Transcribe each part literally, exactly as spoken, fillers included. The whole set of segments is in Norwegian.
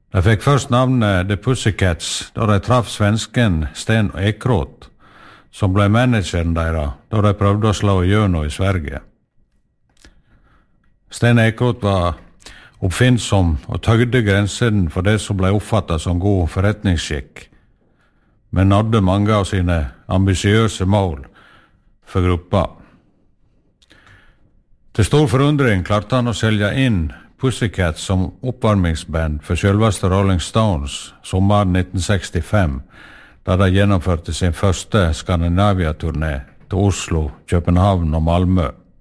De fikk først navnet The Pussycats da de traff svensken Sten Ekroth, som ble manageren deres da de prøvde å slå igjennom i Sverige. Sten Ekroth var oppfinnsom og tøgde grensen for det som ble oppfattet som god forretningsskikk, men nådde mange av sine ambisiøse mål for gruppa. Til stor forundring klarte han å selge inn Pussycats som oppvarmingsband for selveste Rolling Stones sommeren nitten sekstifem, da de gjennomførte sin første Skandinavia-turné til Oslo, København og Malmö.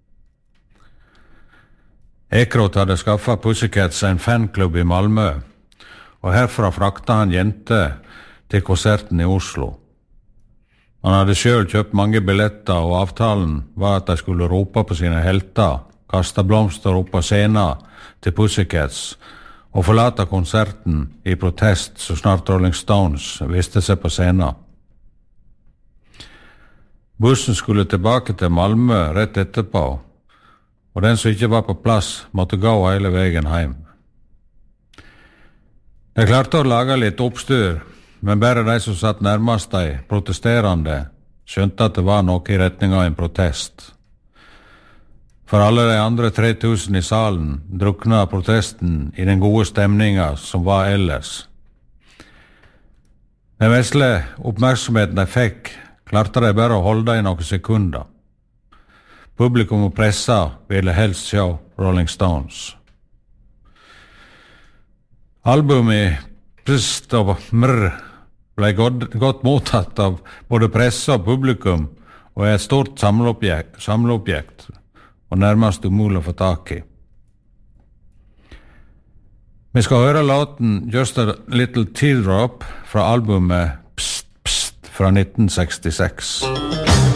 Ekroth hadde skaffet Pussycats en fanklubb i Malmö, og herfra frakta han jenter til konserten i Oslo. Han hadde selv kjøpt mange billetter, og avtalen var at de skulle rope på sine helter, kaste blomster opp på scenen til Pussycats og forlate konserten i protest så snart Rolling Stones viste seg på scenen. Bussen skulle tilbake til Malmö rett etterpå, og den som ikke var på plass måtte gå hele veien hjem. De klarte å lage litt oppstyr, men bare de som satt nærmest de protesterende skjønte at det var noe i retning av en protest. For alle de andre tre tusen i salen drukna protesten i den gode stemninga som var ellers. Den vesle oppmerksomheten de fikk, klarte de bare å holde i noen sekunder. Publikum og pressa ville helst se Rolling Stones. Albumet Pst og Mrr ble godt, godt mottatt av både presse og publikum, og er et stort samleobjekt, samleobjekt og nærmest umulig å få tak i. Vi skal høre låten Just a Little Teardrop fra albumet Pst Pst fra nitten sekstiseks.